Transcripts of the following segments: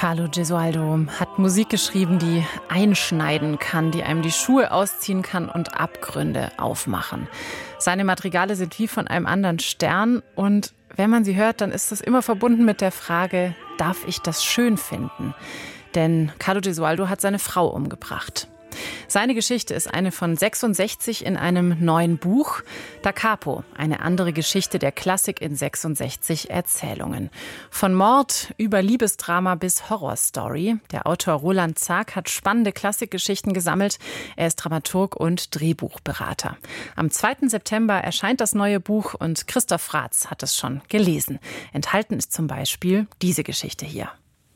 Carlo Gesualdo hat Musik geschrieben, die einschneiden kann, die einem die Schuhe ausziehen kann und Abgründe aufmachen. Seine Madrigale sind wie von einem anderen Stern und wenn man sie hört, dann ist das immer verbunden mit der Frage, darf ich das schön finden? Denn Carlo Gesualdo hat seine Frau umgebracht. Seine Geschichte ist eine von 66 in einem neuen Buch. Da Capo, eine andere Geschichte der Klassik in 66 Erzählungen. Von Mord über Liebesdrama bis Horrorstory. Der Autor Roland Zag hat spannende Klassikgeschichten gesammelt. Er ist Dramaturg und Drehbuchberater. Am 2. September erscheint das neue Buch und Christoph Raths hat es schon gelesen. Enthalten ist zum Beispiel diese Geschichte hier.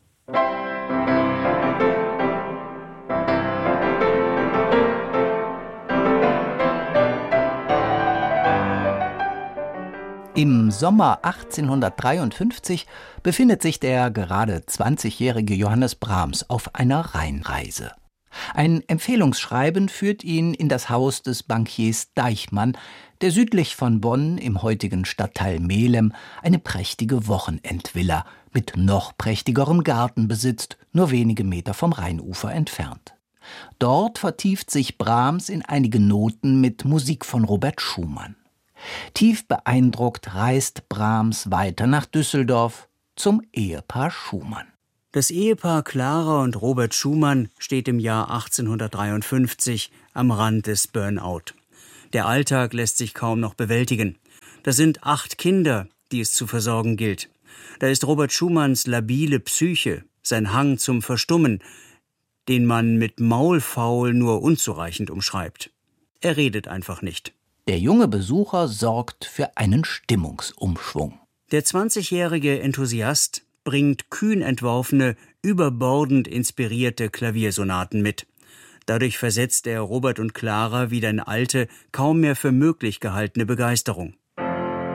Im Sommer 1853 befindet sich der gerade 20-jährige Johannes Brahms auf einer Rheinreise. Ein Empfehlungsschreiben führt ihn in das Haus des Bankiers Deichmann, der südlich von Bonn im heutigen Stadtteil Melem eine prächtige Wochenendvilla mit noch prächtigerem Garten besitzt, nur wenige Meter vom Rheinufer entfernt. Dort vertieft sich Brahms in einige Noten mit Musik von Robert Schumann. Tief beeindruckt reist Brahms weiter nach Düsseldorf zum Ehepaar Schumann. Das Ehepaar Clara und Robert Schumann steht im Jahr 1853 am Rand des Burnout. Der Alltag lässt sich kaum noch bewältigen. Das sind 8 Kinder, die es zu versorgen gilt. Da ist Robert Schumanns labile Psyche, sein Hang zum Verstummen, den man mit Maulfaul nur unzureichend umschreibt. Er redet einfach nicht. Der junge Besucher sorgt für einen Stimmungsumschwung. Der 20-jährige Enthusiast bringt kühn entworfene, überbordend inspirierte Klaviersonaten mit. Dadurch versetzt er Robert und Clara wieder in alte, kaum mehr für möglich gehaltene Begeisterung.